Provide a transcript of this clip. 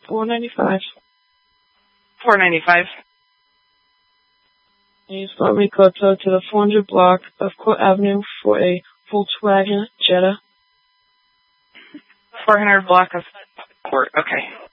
$495. $495. And you brought me to the 400 block of Court Avenue for a Volkswagen Jetta. 400 block of Court. Okay.